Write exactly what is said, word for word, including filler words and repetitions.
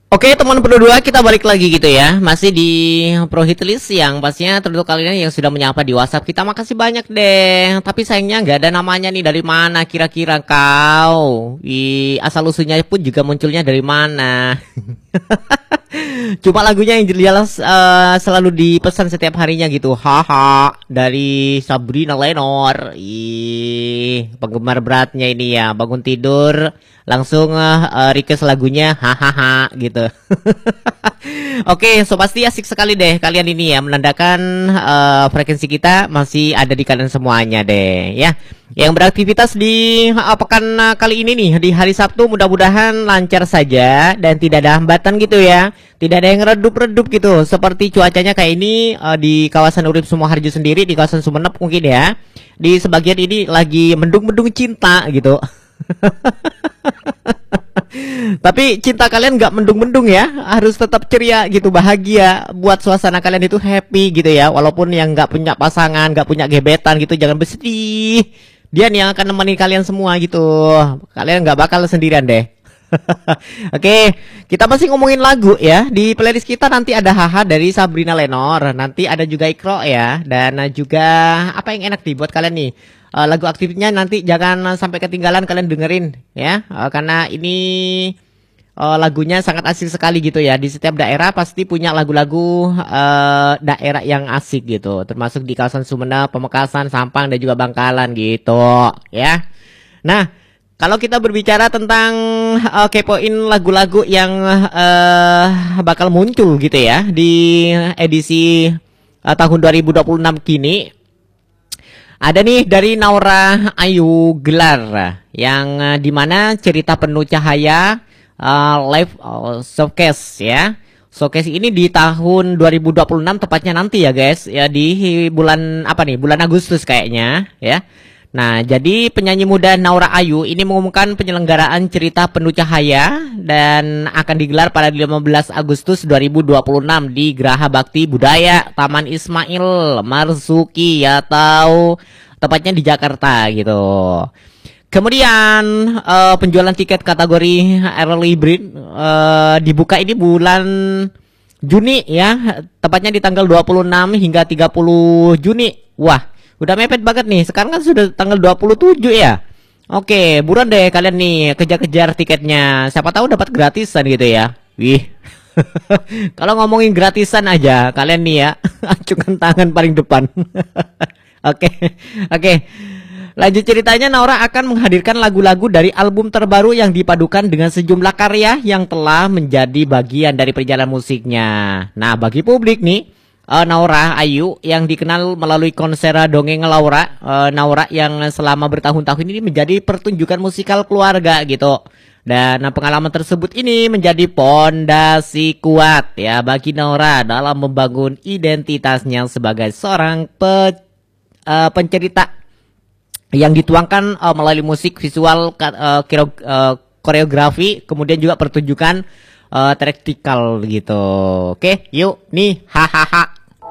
Oke teman berdua, kita balik lagi gitu ya. Masih di Pro Hit List yang pastinya teruntuk kalian yang sudah menyapa di WhatsApp. Kita makasih banyak deh. Tapi sayangnya nggak ada namanya nih, dari mana kira-kira kau? I, asal usulnya pun juga munculnya dari mana? Cuma lagunya yang jelas uh, selalu dipesan setiap harinya gitu. Haha, dari Sabrina Lenor. Ih, penggemar beratnya ini ya. Bangun tidur langsung uh, request lagunya hahaha gitu. Oke, so pasti asik sekali deh kalian ini ya, menandakan uh, frekuensi kita masih ada di kalian semuanya deh ya. Yang beraktivitas di uh, pekan uh, kali ini nih di hari Sabtu, mudah-mudahan lancar saja dan tidak ada hambatan gitu ya. Tidak ada yang redup-redup gitu. Seperti cuacanya kayak ini uh, di kawasan Urip Sumoharjo sendiri, di kawasan Sumenep mungkin ya. Di sebagian ini lagi mendung-mendung cinta gitu. Tapi cinta kalian nggak mendung-mendung ya, harus tetap ceria gitu, bahagia, buat suasana kalian itu happy gitu ya. Walaupun yang nggak punya pasangan, nggak punya gebetan gitu, jangan bersedih. Dia nih yang akan nemani kalian semua gitu. Kalian nggak bakal sendirian deh. Oke, kita masih ngomongin lagu ya. Di playlist kita nanti ada Haha dari Sabrina Lenor, nanti ada juga Ikro ya, dan juga apa yang enak nih buat kalian nih. Uh, lagu aktifnya nanti jangan sampai ketinggalan, kalian dengerin ya, uh, karena ini uh, lagunya sangat asik sekali gitu ya. Di setiap daerah pasti punya lagu-lagu uh, daerah yang asik gitu, termasuk di kawasan Sumenep, Pamekasan, Sampang dan juga Bangkalan gitu ya. Nah, kalau kita berbicara tentang uh, kepoin lagu-lagu yang uh, bakal muncul gitu ya di edisi uh, tahun dua ribu dua puluh enam kini, ada nih dari Naura Ayu Gelar yang uh, dimana cerita penuh cahaya uh, live uh, showcase ya. Showcase ini di tahun dua ribu dua puluh enam tepatnya nanti ya guys ya, di bulan apa nih, bulan Agustus kayaknya ya. Nah, jadi penyanyi muda Naura Ayu ini mengumumkan penyelenggaraan cerita penuh cahaya dan akan digelar pada lima belas Agustus dua ribu dua puluh enam di Graha Bakti Budaya Taman Ismail Marzuki ya, tahu tepatnya di Jakarta gitu. Kemudian uh, penjualan tiket kategori early bird uh, dibuka ini bulan Juni ya, tepatnya di tanggal dua puluh enam hingga tiga puluh Juni. Wah, udah mepet banget nih. Sekarang kan sudah tanggal dua puluh tujuh ya. Oke, buruan deh kalian nih kejar-kejar tiketnya. Siapa tahu dapat gratisan gitu ya. Wih. Kalau ngomongin gratisan aja, kalian nih ya acungkan tangan paling depan. Oke. Oke. Lanjut ceritanya, Naura akan menghadirkan lagu-lagu dari album terbaru yang dipadukan dengan sejumlah karya yang telah menjadi bagian dari perjalanan musiknya. Nah, bagi publik nih, Uh, Naura Ayu yang dikenal melalui konser Dongeng Laura, uh, Naura yang selama bertahun-tahun ini menjadi pertunjukan musikal keluarga gitu. Dan uh, pengalaman tersebut ini menjadi pondasi kuat ya bagi Naura dalam membangun identitasnya sebagai seorang pe, uh, pencerita yang dituangkan uh, melalui musik, visual, uh, kiro, uh, koreografi, kemudian juga pertunjukan uh, tactical gitu. Oke, yuk nih hahaha.